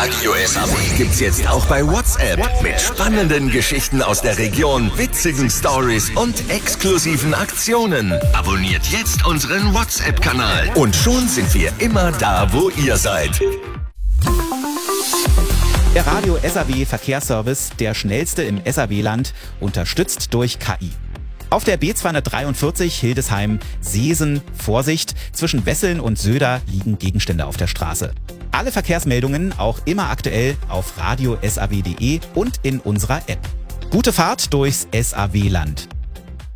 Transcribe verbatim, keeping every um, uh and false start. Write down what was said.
Radio S A W gibt's jetzt auch bei WhatsApp. Mit spannenden Geschichten aus der Region, witzigen Stories und exklusiven Aktionen. Abonniert jetzt unseren WhatsApp-Kanal. Und schon sind wir immer da, wo ihr seid. Der Radio S A W Verkehrsservice, der schnellste im S A W-Land, unterstützt durch K I. Auf der B zweihundertdreiundvierzig Hildesheim-Seesen, Vorsicht, zwischen Wesseln und Söder liegen Gegenstände auf der Straße. Alle Verkehrsmeldungen auch immer aktuell auf radio s a w punkt de und in unserer App. Gute Fahrt durchs S A W-Land.